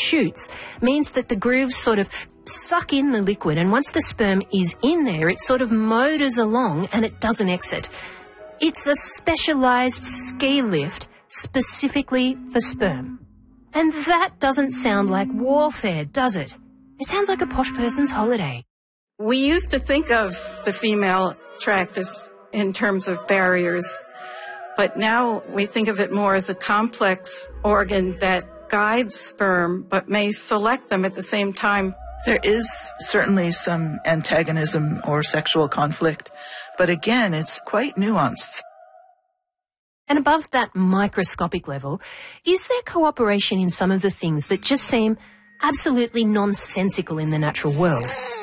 shoots means that the grooves sort of suck in the liquid, and once the sperm is in there, it sort of motors along and it doesn't exit. It's a specialised ski lift specifically for sperm. And that doesn't sound like warfare, does it? It sounds like a posh person's holiday. We used to think of the female tract as in terms of barriers, but now we think of it more as a complex organ that guides sperm but may select them at the same time. There is certainly some antagonism or sexual conflict, but again, it's quite nuanced. And above that microscopic level, is there cooperation in some of the things that just seem absolutely nonsensical in the natural world?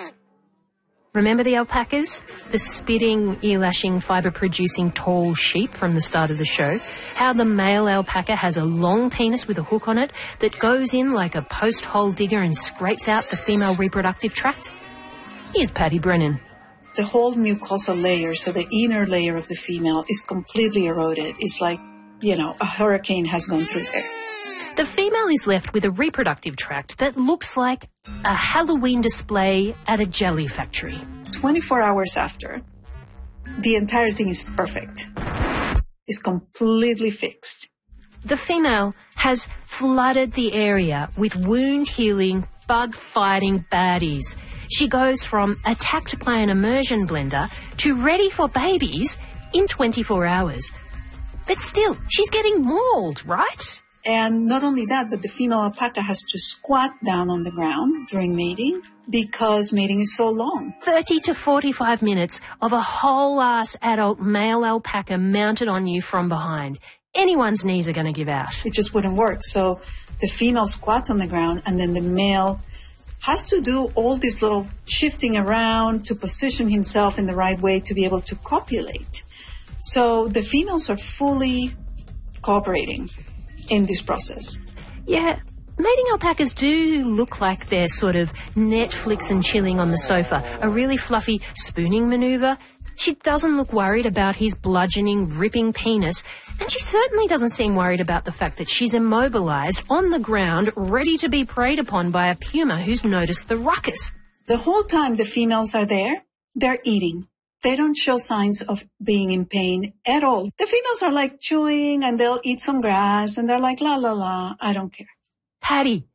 Remember the alpacas? The spitting, ear-lashing, fibre-producing tall sheep from the start of the show? How the male alpaca has a long penis with a hook on it that goes in like a post-hole digger and scrapes out the female reproductive tract? Here's Patty Brennan. The whole mucosal layer, so the inner layer of the female, is completely eroded. It's like, a hurricane has gone through there. The female is left with a reproductive tract that looks like a Halloween display at a jelly factory. 24 hours after, the entire thing is perfect. It's completely fixed. The female has flooded the area with wound-healing, bug-fighting baddies. She goes from attacked by an immersion blender to ready for babies in 24 hours. But still, she's getting mauled, right? And not only that, but the female alpaca has to squat down on the ground during mating because mating is so long. 30 to 45 minutes of a whole-ass adult male alpaca mounted on you from behind. Anyone's knees are going to give out. It just wouldn't work. So the female squats on the ground and then the male has to do all this little shifting around to position himself in the right way to be able to copulate. So the females are fully cooperating in this process. Yeah, mating alpacas do look like they're sort of Netflix and chilling on the sofa. A really fluffy spooning manoeuvre. She doesn't look worried about his bludgeoning, ripping penis, and she certainly doesn't seem worried about the fact that she's immobilised on the ground, ready to be preyed upon by a puma who's noticed the ruckus. The whole time the females are there, they're eating. They don't show signs of being in pain at all. The females are like chewing and they'll eat some grass and they're like, la, la, la, I don't care. Patty,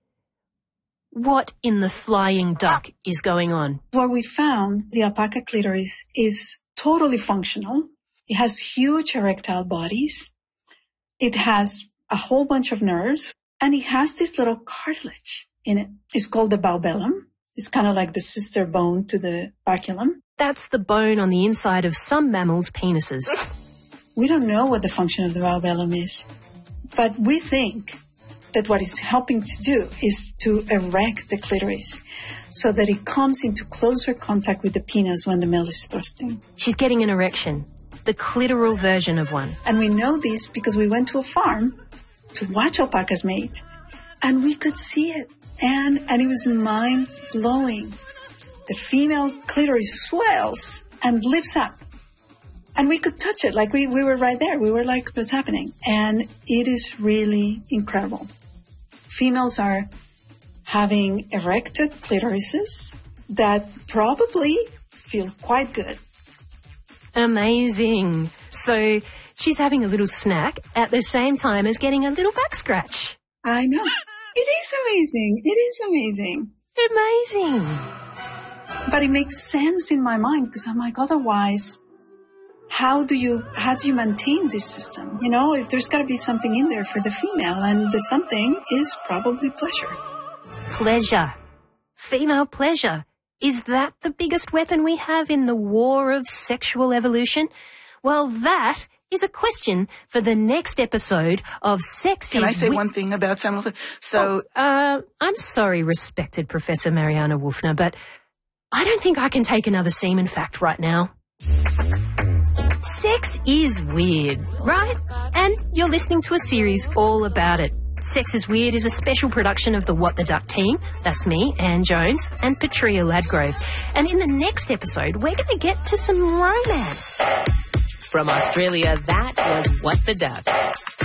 what in the flying duck is going on? What we found, the alpaca clitoris is totally functional. It has huge erectile bodies. It has a whole bunch of nerves, and it has this little cartilage in it. It's called the baubellum. It's kind of like the sister bone to the baculum. That's the bone on the inside of some mammals' penises. We don't know what the function of the baubellum is, but we think that what it's helping to do is to erect the clitoris so that it comes into closer contact with the penis when the male is thrusting. She's getting an erection, the clitoral version of one. And we know this because we went to a farm to watch alpacas mate, and we could see it, and it was mind-blowing. The female clitoris swells and lifts up, and we could touch it, like we were right there. We were like, what's happening? And it is really incredible. Females are having erected clitorises that probably feel quite good. Amazing. So she's having a little snack at the same time as getting a little back scratch. I know. It is amazing. It is amazing. Amazing. But it makes sense in my mind because I'm like, otherwise, how do you maintain this system? If there's got to be something in there for the female, and the something is probably pleasure. Pleasure. Female pleasure. Is that the biggest weapon we have in the war of sexual evolution? Well, that is a question for the next episode of Sex Can I say one thing about seminal? I'm sorry, respected Professor Mariana Wolfner, but I don't think I can take another semen fact right now. Sex is weird, right? And you're listening to a series all about it. Sex is Weird is a special production of the What the Duck team. That's me, Anne Jones, and Petria Ladgrove. And in the next episode, we're going to get to some romance. From Australia, that was What the Duck.